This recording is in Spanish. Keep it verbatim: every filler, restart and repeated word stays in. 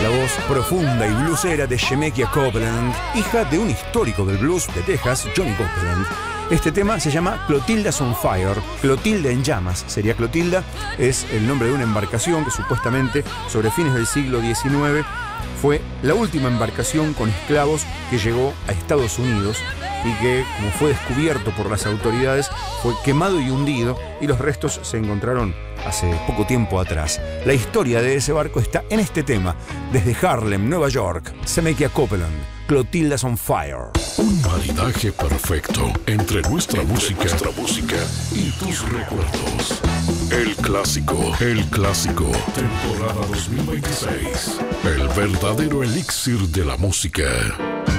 la voz profunda y bluesera de Shemekia Copeland, hija de un histórico del blues de Texas, Johnny Copeland. Este tema se llama Clotilda's on Fire, Clotilda en llamas. Sería Clotilda, es el nombre de una embarcación que supuestamente sobre fines del siglo diecinueve fue la última embarcación con esclavos que llegó a Estados Unidos y que, como fue descubierto por las autoridades, fue quemado y hundido, y los restos se encontraron hace poco tiempo atrás. La historia de ese barco está en este tema, desde Harlem, Nueva York, Shemekia Copeland, Clotilda's on Fire. Un maridaje perfecto entre nuestra música, nuestra música y tus recuerdos. El clásico, el clásico, temporada dos mil veintiséis. El verdadero elixir de la música.